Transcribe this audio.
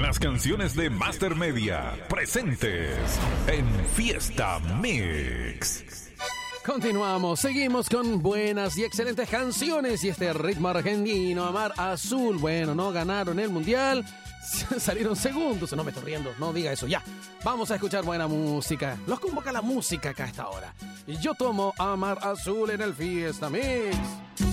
Las canciones de Master Media, presentes en Fiesta Mix. Continuamos, seguimos con buenas y excelentes canciones y este ritmo argentino, Mar Azul. Bueno, no ganaron el mundial, salieron segundos. No me estoy riendo, no diga eso, ya. Vamos a escuchar buena música. Los convoca la música acá a esta hora. Y yo tomo a Mar Azul en el Fiesta Mix.